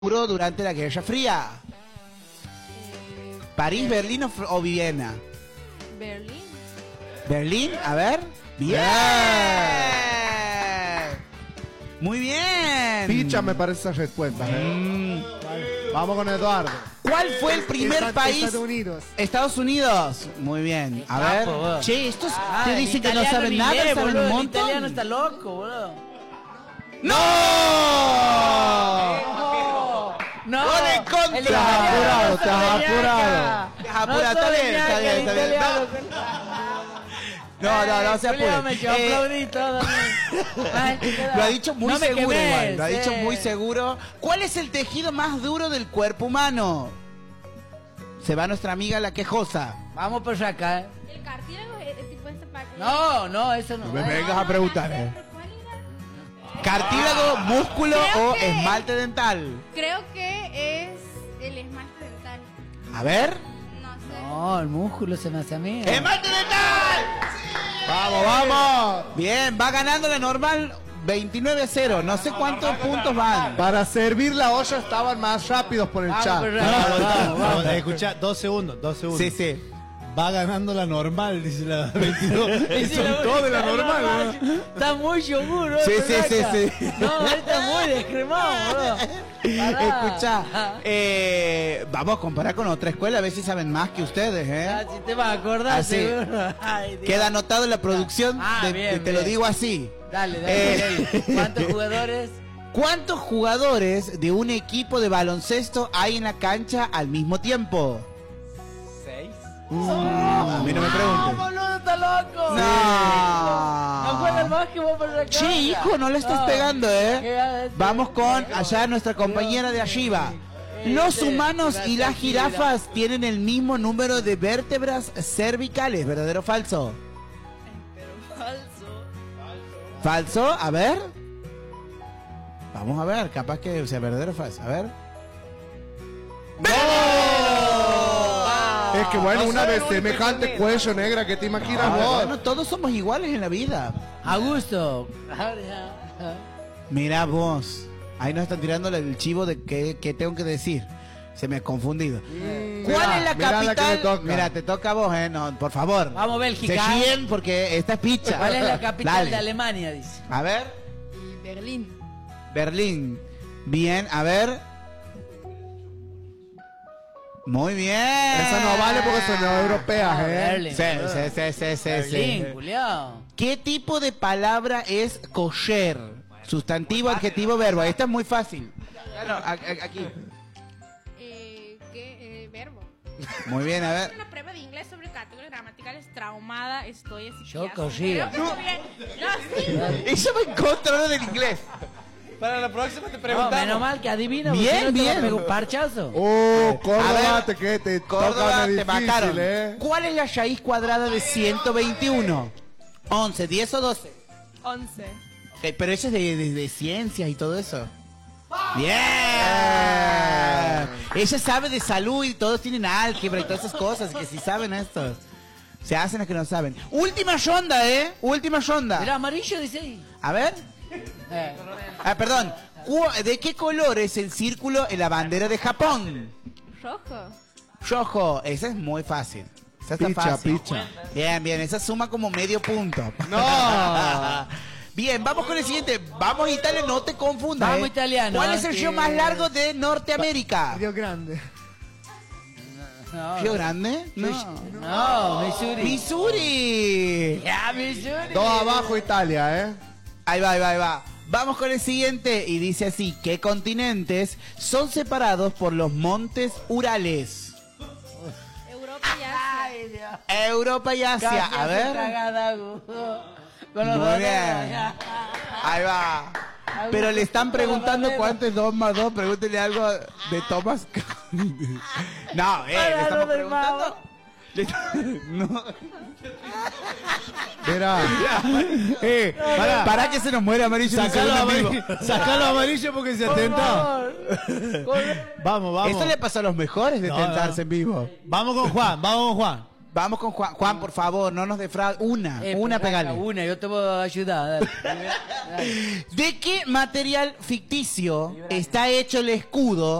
durante la Guerra Fría? ¿París, Berlín o Viena? Berlín. ¿Berlín? A ver. ¡Bien! Muy bien. Picha me parece esa respuesta. Vamos con Eduardo. ¿Cuál fue el primer país? Estados Unidos. Estados Unidos. Muy bien. A ver. Che, estos te dicen que no italiano saben ni nada, lee, saben boludo, un el montón. italiano está loco, boludo. ¡No! No. ¡Gol en contra! El Te has italiano apurado, no te has sabe apurado. Te has apurado, está bien, está bien, está bien. No se apuren. Yo aplaudí todo. Lo ha dicho muy No me seguro quemé, igual, lo ha sí. dicho muy seguro. ¿Cuál es el tejido más duro del cuerpo humano? Se va nuestra amiga la quejosa. Vamos por acá, El cartílago es tipo esta parte. No, eso no. Me vengas a preguntar, ¿Cuál era? ¿Cartílago, músculo Creo o que- esmalte dental? Creo que es el esmalte dental. A ver. No sé. No, el músculo se me hace a mí. ¡Esmalte dental! Vamos, vamos. Bien, va ganando la normal 29-0. No sé cuántos puntos van. Para servir la olla estaban más rápidos por el chat. Vamos, escucha, 2 segundos. Sí, sí. Va ganando la normal, dice la 22. Sí, Son todos de la normal, ¿no? Está muy yogur, Sí, sí. No, está muy descremado, boludo. Escucha, vamos a comparar con otra escuela, a ver si saben más que ustedes, ¿eh? Si te vas a acordar, Así. seguro. Ay, Dios. Queda anotado en la producción, Bien, te lo bien. digo así. Dale. ¿Cuántos jugadores? ¿Cuántos jugadores de un equipo de baloncesto hay en la cancha al mismo tiempo? 6. A mí no me preguntes. Boludo, está loco. No. No juega el básquetbol por la Che, hijo, no le estás pegando, ¿eh? Vamos con allá nuestra compañera de arriba. Los humanos y las jirafas tienen el mismo número de vértebras cervicales, ¿verdadero o falso? ¿Falso? A ver. Vamos a ver, capaz que sea verdadero o falso. A ver. Es que bueno, una vez semejante cuello negra que te imaginas vos. Bueno, todos somos iguales en la vida. Augusto. Mira vos. Ahí nos están tirando el chivo de qué tengo que decir. Se me ha confundido. ¿Cuál es la mirá la que capital? me toca. Mira, te toca a vos, no, por favor. Vamos, Bélgica. Se ríen porque esta es picha. ¿Cuál es la capital Dale. de Alemania? Dice. A ver. Berlín. Berlín. Bien, a ver. Muy bien. Esa no vale porque son europeas, Berlín. Sí. Berlín, culiao. ¿Qué tipo de palabra es kosher? Sustantivo, adjetivo, verbo. Esta es muy fácil. Claro, aquí. ¿Qué verbo? Muy bien, a ver. Una prueba de inglés sobre categorías gramaticales traumada. Estoy así. Yo corría. No, sí. Eso va en contra del inglés. Para la próxima te No, preguntamos. menos mal que adivina. Bien, porque si no te va a bien. pegar un parchazo. Córdoba, A ver, que te Córdoba, tocan te difícil, mataron. ¿Cuál es la raíz cuadrada de 121? 11, 10 o 12. 11. Pero eso es de ciencias y todo eso. Bien. Ella sabe de salud y todos tienen álgebra y todas esas cosas que si saben estos. Se hacen los que no saben. Última ronda, Última ronda. Mira, amarillo dice ahí. A ver. Perdón. ¿De qué color es el círculo en la bandera de Japón? Rojo. Rojo. Esa es muy fácil. Esa está Picha, fácil. picha. Bien, esa suma como medio punto. No. Bien, vamos con el siguiente. Vamos Italia, no te confundas. Vamos, italiano. ¿Cuál es el río más largo de Norteamérica? Río Grande. No, ¿Río Grande? no, Missouri. Missouri. Ya, Missouri. 2 abajo Italia, Ahí va. Vamos con el siguiente y dice así: ¿qué continentes son separados por los montes Urales? Europa y Asia. Ay, Dios. Europa y Asia. Casi A hace ver. tragada, Augusto. Con los Muy dos bien. dedos, ya. Ahí va. Pero le están preguntando cuánto es 2 más 2. Pregúntele algo de Thomas. No, le estamos preguntando. No. Mira. Para que se nos muera amarillo. Sacalo amarillo porque se Por atenta. favor. Vamos. Esto le pasa a los mejores de No, tentarse no. en vivo. Vamos con Juan. Vamos con Juan. Juan, por favor, no nos defraudes. Una pegale. Una, yo te voy a ayudar. Dale. ¿De qué material ficticio está hecho el escudo